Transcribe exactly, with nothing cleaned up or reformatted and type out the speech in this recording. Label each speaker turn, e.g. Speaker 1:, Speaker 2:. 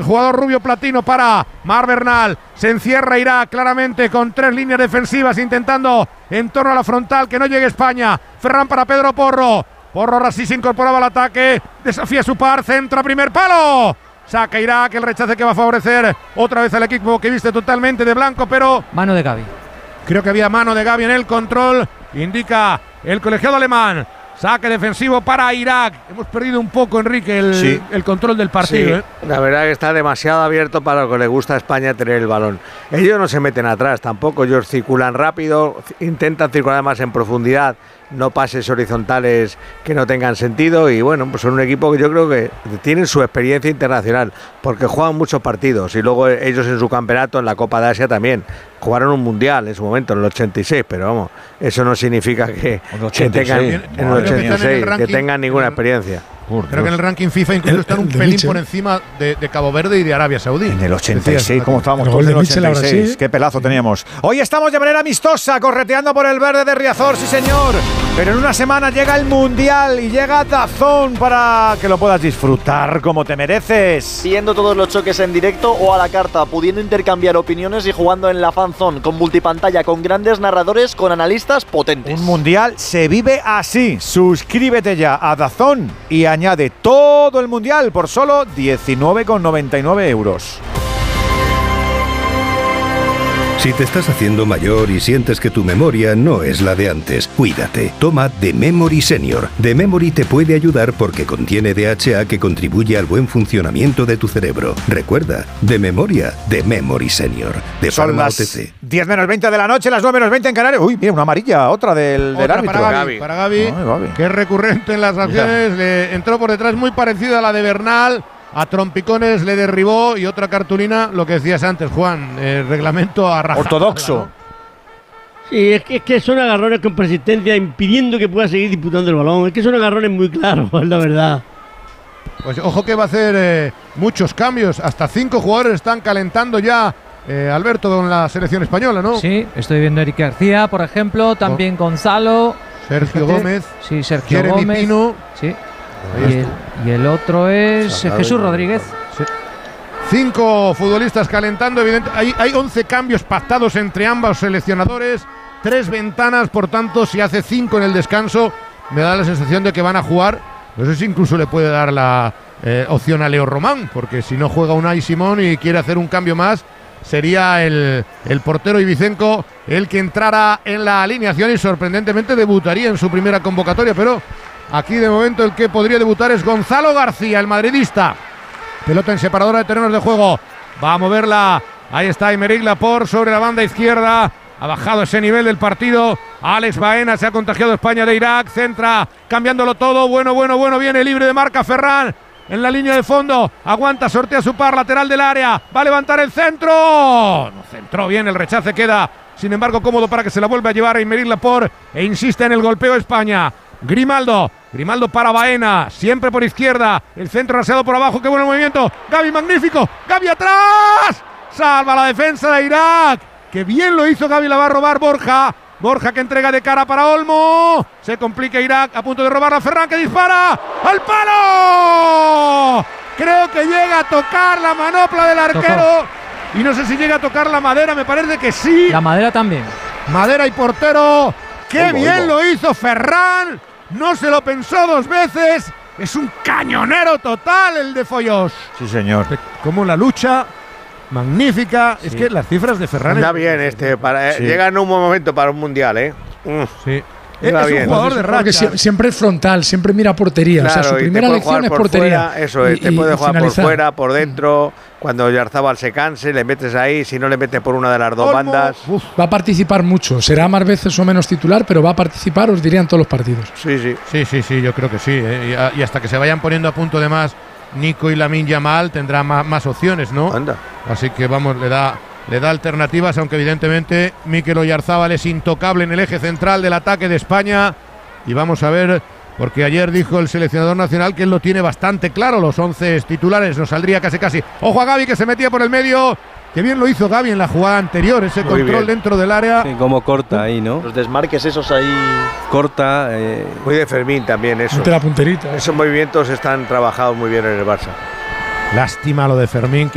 Speaker 1: jugador rubio platino para Mar Bernal. Se encierra Irak claramente con tres líneas defensivas intentando en torno a la frontal que no llegue España. Ferran para Pedro Porro. Porro ahora sí se incorporaba al ataque. Desafía a su par, centra primer palo. Saca Irak, el rechace que va a favorecer otra vez al equipo que viste totalmente de blanco, pero...
Speaker 2: Mano de Gavi.
Speaker 1: Creo que había mano de Gavi en el control. Indica el colegiado alemán. Saque defensivo para Irak. Hemos perdido un poco, Enrique, el, sí. el control del partido.
Speaker 3: Sí,
Speaker 1: ¿eh?
Speaker 3: La verdad que está demasiado abierto para lo que le gusta a España tener el balón. Ellos no se meten atrás tampoco, ellos circulan rápido, intentan circular más en profundidad, no pases horizontales que no tengan sentido y bueno, pues son un equipo que yo creo que tienen su experiencia internacional porque juegan muchos partidos y luego ellos en su campeonato, en la Copa de Asia también, jugaron un mundial en su momento, en el ochenta y seis, pero vamos, eso no significa que, que tengan en el ochenta y seis, que tengan ninguna experiencia.
Speaker 1: Creo que en el ranking FIFA incluso el, están un pelín Michel. por encima de, de Cabo Verde y de Arabia Saudí.
Speaker 4: En el ochenta y seis, ¿cómo estábamos todos en el ochenta y seis? Qué pelazo teníamos. Hoy estamos de manera amistosa, correteando por el verde de Riazor, sí señor. Pero en una semana llega el Mundial y llega DAZN para que lo puedas disfrutar como te mereces.
Speaker 5: Viendo todos los choques en directo o a la carta, pudiendo intercambiar opiniones y jugando en la Fan Zone, con multipantalla, con grandes narradores, con analistas potentes.
Speaker 4: Un Mundial se vive así. Suscríbete ya a DAZN y añade todo el Mundial por solo diecinueve con noventa y nueve euros.
Speaker 6: Si te estás haciendo mayor y sientes que tu memoria no es la de antes, cuídate. Toma The Memory Senior. The Memory te puede ayudar porque contiene D H A que contribuye al buen funcionamiento de tu cerebro. Recuerda, de memoria, The Memory Senior. De
Speaker 4: Son
Speaker 6: Pharma
Speaker 4: las
Speaker 6: O T C.
Speaker 4: diez menos veinte de la noche, las nueve menos veinte en Canarias. Uy, mira, una amarilla, otra del,
Speaker 1: otra
Speaker 4: del árbitro.
Speaker 1: Para Gavi, para Gavi, Ay, Gavi, que es recurrente en las acciones. Le entró por detrás muy parecida a la de Bernal. A trompicones le derribó y otra cartulina, lo que decías antes, Juan, eh, reglamento a raja.
Speaker 4: Ortodoxo.
Speaker 7: ¿No? Sí, es que, es que son agarrones con persistencia impidiendo que pueda seguir disputando el balón. Es que son agarrones muy claros, es la verdad.
Speaker 1: Pues ojo que va a hacer eh, muchos cambios. Hasta cinco jugadores están calentando ya, eh, Alberto, con la selección española, ¿no?
Speaker 2: Sí, estoy viendo a Eric García, por ejemplo, también oh. Gonzalo.
Speaker 1: Sergio
Speaker 2: fíjate.
Speaker 1: Gómez.
Speaker 2: Sí, Sergio
Speaker 1: Jeremy
Speaker 2: Gómez.
Speaker 1: Pino.
Speaker 2: Sí. Y el, y el otro es Salado, Jesús Rodríguez.
Speaker 1: Sí. Cinco futbolistas calentando, evidente. Hay, hay once cambios pactados entre ambos seleccionadores, tres ventanas, por tanto, si hace cinco en el descanso, me da la sensación de que van a jugar. No sé si incluso le puede dar la eh, opción a Leo Román, porque si no juega Unai Simón y quiere hacer un cambio más, sería el, el portero Ibicenco el que entrara en la alineación y sorprendentemente debutaría en su primera convocatoria, pero aquí de momento el que podría debutar es Gonzalo García, el madridista. Pelota en separadora de terrenos de juego. Va a moverla. Ahí está Aymeric Laporte sobre la banda izquierda. Ha bajado ese nivel del partido. Alex Baena, se ha contagiado España de Irak. Centra, cambiándolo todo. Bueno, bueno, bueno. Viene libre de marca Ferran. En la línea de fondo. Aguanta, sortea su par lateral del área. Va a levantar el centro. No centró bien, el rechace queda. Sin embargo, cómodo para que se la vuelva a llevar Aymeric Laporte. E insiste en el golpeo España. Grimaldo, Grimaldo para Baena, siempre por izquierda, el centro raseado por abajo, qué buen movimiento, Gavi magnífico, Gavi atrás, salva la defensa de Irak, qué bien lo hizo Gavi, la va a robar Borja, Borja que entrega de cara para Olmo, se complica Irak, a punto de robar a Ferran que dispara, ¡al palo! Creo que llega a tocar la manopla del arquero, Tocó. Y no sé si llega a tocar la madera, me parece que sí.
Speaker 2: La madera también.
Speaker 1: Madera y portero, qué
Speaker 4: Olmo,
Speaker 1: bien
Speaker 4: Olmo.
Speaker 1: lo hizo Ferran. No se lo pensó dos veces. Es un cañonero total el de Foyos.
Speaker 4: Sí, señor.
Speaker 1: Como la lucha magnífica. Sí. Es que las cifras de Ferran...
Speaker 3: Está bien este. Para, sí. Llega en un buen momento para un mundial, ¿eh? Mm.
Speaker 1: Sí.
Speaker 3: Es
Speaker 1: un jugador de racha.
Speaker 8: Porque siempre es frontal, siempre mira portería.
Speaker 3: Claro,
Speaker 8: o sea, su primera lección es portería.
Speaker 3: Fuera, eso es, y, te puede jugar finalizar. Por fuera, por dentro. Cuando Oyarzabal se canse, le metes ahí. Si no, le metes por una de las dos Olmo. bandas.
Speaker 8: Uf. Va a participar mucho. Será más veces o menos titular, pero va a participar, os diría, en todos los partidos.
Speaker 3: Sí, sí.
Speaker 1: Sí, sí, sí, yo creo que sí. ¿eh? Y, y hasta que se vayan poniendo a punto de más Nico y Lamine Yamal, tendrá más, más opciones, ¿no?
Speaker 3: Anda.
Speaker 1: Así que vamos, le da... Le da alternativas, aunque evidentemente Mikel Oyarzabal es intocable en el eje central del ataque de España. Y vamos a ver, porque ayer dijo el seleccionador nacional que él lo tiene bastante claro, los once titulares, nos saldría casi casi. Ojo a Gavi que se metía por el medio, que bien lo hizo Gavi en la jugada anterior, ese Muy control bien. dentro del área.
Speaker 9: Sí, como corta ahí, ¿no?
Speaker 5: Los desmarques esos ahí.
Speaker 9: Corta. Eh...
Speaker 3: Muy de Fermín también eso.
Speaker 8: Ante la punterita.
Speaker 3: Esos movimientos están trabajados muy bien en el Barça.
Speaker 1: Lástima lo de Fermín.